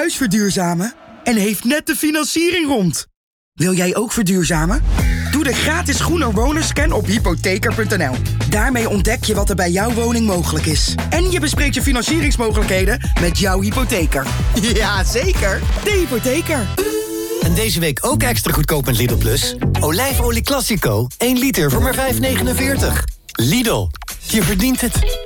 huis verduurzamen en heeft net de financiering rond. Wil jij ook verduurzamen? Doe de gratis Groener Wonerscan op hypotheker.nl. Daarmee ontdek je wat er bij jouw woning mogelijk is. En je bespreekt je financieringsmogelijkheden met jouw hypotheker. Ja, zeker. De hypotheker. En deze week ook extra goedkoop met Lidl Plus. Olijfolie Classico, 1 liter voor maar €5,49. Lidl, je verdient het.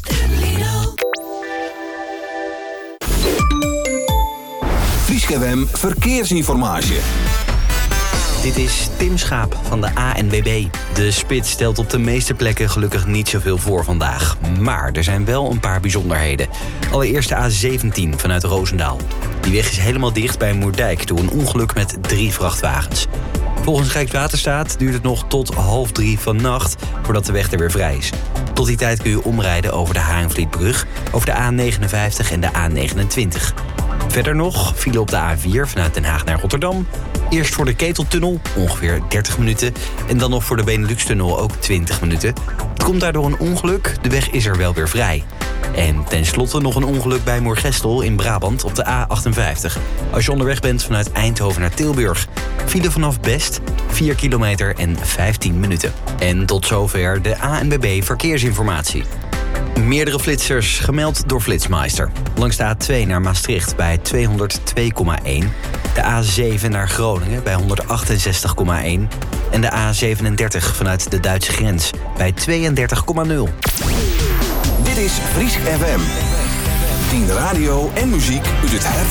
Fries FM Verkeersinformatie. Dit is Tim Schaap van de ANWB. De spits stelt op de meeste plekken gelukkig niet zoveel voor vandaag. Maar er zijn wel een paar bijzonderheden. Allereerst de A17 vanuit Roosendaal. Die weg is helemaal dicht bij Moerdijk door een ongeluk met 3 vrachtwagens. Volgens Rijkswaterstaat duurt het nog tot 2:30 vannacht voordat de weg er weer vrij is. Tot die tijd kun je omrijden over de Haringvlietbrug, over de A59 en de A29. Verder nog file op de A4 vanuit Den Haag naar Rotterdam. Eerst voor de Keteltunnel, ongeveer 30 minuten. En dan nog voor de Benelux-tunnel ook 20 minuten. Het komt daardoor een ongeluk, de weg is er wel weer vrij. En tenslotte nog een ongeluk bij Moergestel in Brabant op de A58. Als je onderweg bent vanuit Eindhoven naar Tilburg. File vanaf Best, 4 kilometer en 15 minuten. En tot zover de ANWB Verkeersinformatie. Meerdere flitsers gemeld door Flitsmeister. Langs de A2 naar Maastricht bij 202,1. De A7 naar Groningen bij 168,1. En de A37 vanuit de Duitse grens bij 32,0. Dit is Fries FM. 10 radio en muziek uit het hart